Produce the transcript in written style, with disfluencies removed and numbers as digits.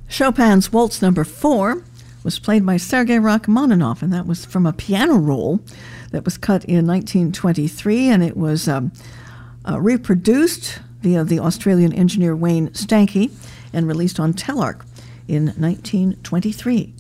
Chopin's Waltz Number 4 was played by Sergei Rachmaninoff, and that was from a piano roll that was cut in 1923, and it was reproduced via the Australian engineer Wayne Stankey and released on Telarc in 1923.